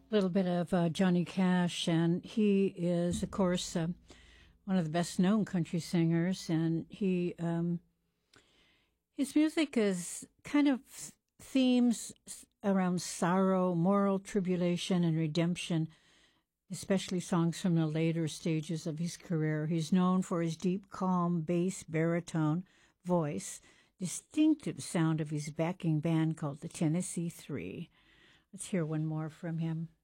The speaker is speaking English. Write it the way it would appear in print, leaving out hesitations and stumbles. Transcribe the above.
A little bit of Johnny Cash, and he is, of course, one of the best-known country singers, and his music is kind of themes around sorrow, moral tribulation, and redemption, especially songs from the later stages of his career. He's known for his deep, calm bass baritone voice, distinctive sound of his backing band called the Tennessee Three. Let's hear one more from him.